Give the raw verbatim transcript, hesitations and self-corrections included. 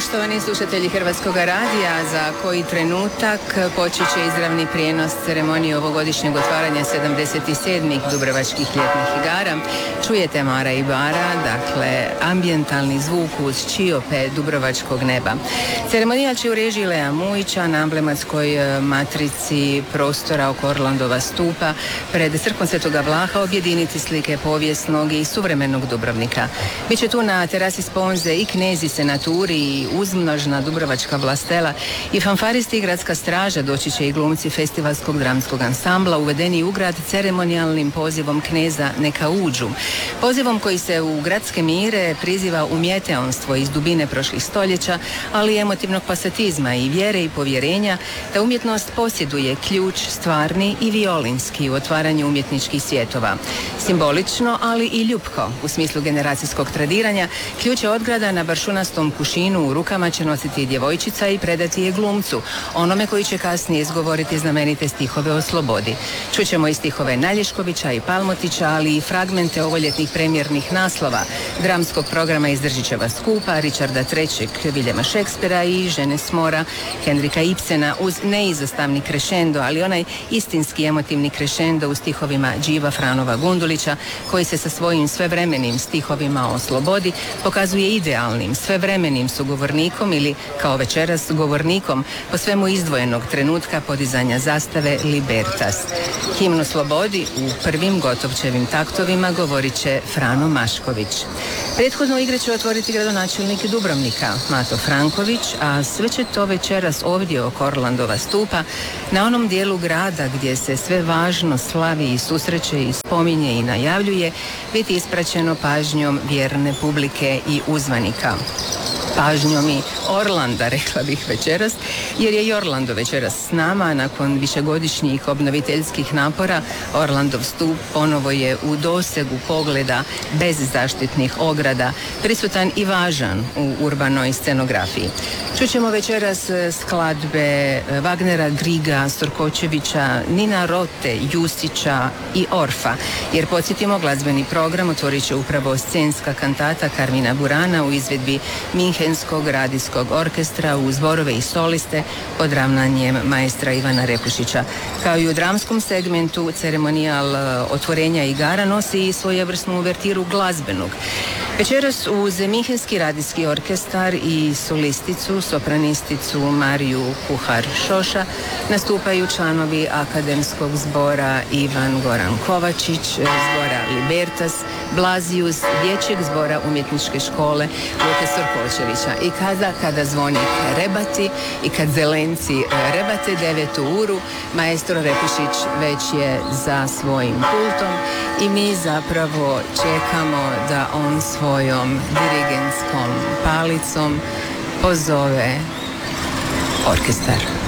poštovani slušatelji Hrvatskog radija, za koji trenutak počet će izravni prijenos ceremonije ovogodišnjeg otvaranja sedamdeset sedmih Dubrovačkih ljetnih igara. Čujete Mara i Bara, dakle ambijentalni zvuk uz čiope dubrovačkog neba. Ceremonija će u režiji Lea Mujića na emblematskoj matrici prostora oko Orlandova stupa pred crkvom Svetoga Vlaha objediniti slike povijesnog i suvremenog Dubrovnika. Biće tu na terasi Sponze i knezi, senaturi i uzmnožna dubrovačka vlastela i fanfaristi i gradska straža. Doći će i glumci festivalskog dramskog ansambla uvedeni u grad ceremonijalnim pozivom kneza neka uđu. Pozivom koji se u gradske mire priziva umjeteonstvo iz dubine prošlih stoljeća, ali i emotivnog pasatizma i vjere i povjerenja da umjetnost posjeduje ključ stvarni i violinski u otvaranju umjetničkih svjetova. Simbolično, ali i ljubko, u smislu generacijskog tradiranja, ključ je od grada na baršunastom kušinu u rukama će nositi djevojčica i predati je glumcu, onome koji će kasnije izgovoriti znamenite stihove o slobodi. Čućemo i stihove Nalješkovića i Palmotića, ali i fragmente ovoljetnih premijernih naslova, dramskog programa iz Držićeva skupa, Richarda trećeg, Viljema Šekspira i Žene Smora, Henrika Ibsena, uz neizostavni krešendo, ali onaj istinski emotivni krešendo u stihovima Điva Franova Gundulića, koji se sa svojim svevremenim stihovima o slobodi pokazuje idealnim, svevremenim sugovornikom ili, kao večeras, govornikom po svemu izdvojenog trenutka podizanja zastave Libertas. Himnu slobodi u prvim Gotovčevim taktovima govorit će Frano Mašković. Prethodnu igre će otvoriti gradonačelnik Dubrovnika, Mato Franković, a sve će to večeras ovdje oko Orlandova stupa, na onom dijelu grada gdje se sve važno slavi i susreće i spominje i najavljuje, biti ispraćeno pažnjom vjerne publike i uzvanika. Pažnjom i Orlanda, rekla bih večeras, jer je i Orlando večeras s nama. Nakon višegodišnjih obnoviteljskih napora, Orlandov stup ponovo je u dosegu pogleda bez zaštitnih ograda, prisutan i važan u urbanoj scenografiji. Čućemo večeras skladbe Wagnera, Griga, Sorkočevića, Nina Rote, Jusića i Orfa, jer podsjetimo, glazbeni program otvorit će upravo scenska kantata Karmina Burana u izvedbi Minhenskog radijskog orkestra uz zborove i soliste pod ravnanjem maestra Ivana Repušića. Kao i u dramskom segmentu, ceremonijal otvorenja igara nosi i svojevrsnu uvertiru glazbenog. Večeras uz Minhenski radijski orkestar i solisticu, sopranisticu Mariju Kuhar-Šoša nastupaju članovi akademskog zbora Ivan Goran Kovačić, zbora Libertas, Blazius, dječjeg zbora umjetničke škole Luke Sorkočevića. I kada, kada zvonik rebati i kad zelenci rebate devetu uru, maestro Repušić već je za svojim pultom i mi zapravo čekamo da on svojom dirigentskom palicom pozove orkestar.